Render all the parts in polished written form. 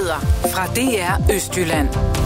Nyheder fra DR Østjylland.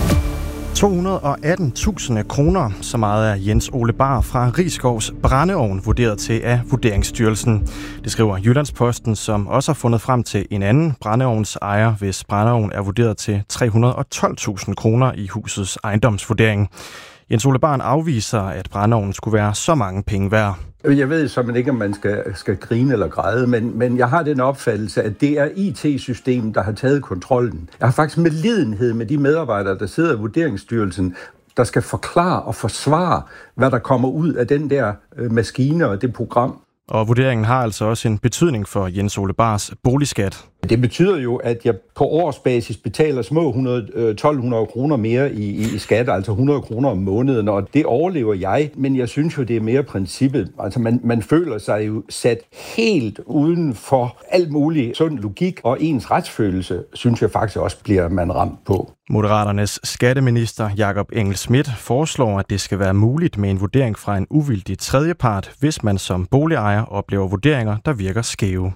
218.000 kroner, så meget er Jens Ole Bahr fra Risgaards brændeovn vurderet til af Vurderingsstyrelsen. Det skriver Jyllandsposten, som også har fundet frem til en anden brændeovnsejer, hvis brændeovn er vurderet til 312.000 kroner i husets ejendomsvurdering. Jens Ole Bahr afviser, at brændeovnen skulle være så mange penge værd. Jeg ved simpelthen ikke, om man skal grine eller græde, men jeg har den opfattelse, at det er IT-systemet, der har taget kontrollen. Jeg har faktisk medlidenhed med de medarbejdere, der sidder i Vurderingsstyrelsen, der skal forklare og forsvare, hvad der kommer ud af den der maskine og det program. Og vurderingen har altså også en betydning for Jens Ole Bahrs boligskat. Det betyder jo, at jeg på årsbasis betaler små 1.200 kroner mere i skat, altså 100 kroner om måneden, og det overlever jeg. Men jeg synes jo, det er mere princippet. Altså man føler sig jo sat helt uden for alt muligt sund logik, og ens retsfølelse, synes jeg faktisk også, bliver man ramt på. Moderaternes skatteminister Jakob Engel-Schmidt foreslår, at det skal være muligt med en vurdering fra en uvildig tredjepart, hvis man som boligejer oplever vurderinger, der virker skæve.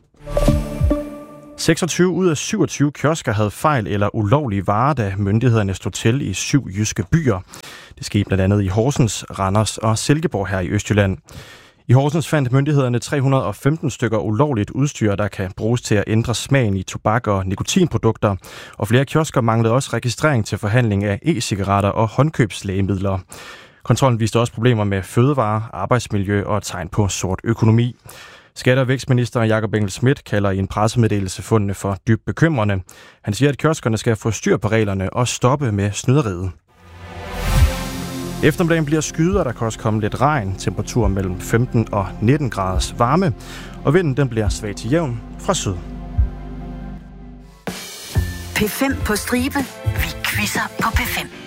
26 ud af 27 kiosker havde fejl eller ulovlige varer, da myndighederne stod til i 7 jyske byer. Det skete blandt andet i Horsens, Randers og Silkeborg her i Østjylland. I Horsens fandt myndighederne 315 stykker ulovligt udstyr, der kan bruges til at ændre smagen i tobak- og nikotinprodukter. Og flere kiosker manglede også registrering til forhandling af e-cigaretter og håndkøbslægemidler. Kontrollen viste også problemer med fødevarer, arbejdsmiljø og tegn på sort økonomi. Skatte- og vækstminister Jakob Engel-Schmidt kalder i en pressemeddelelse fundene for dybt bekymrende. Han siger, at kioskerne skal få styr på reglerne og stoppe med snyderiet. Eftermiddagen bliver skyet, og der kan også komme lidt regn. Temperatur mellem 15 og 19 graders varme. Og vinden den bliver svag til jævn fra syd. P5 på stribe. Vi quizzer på P5.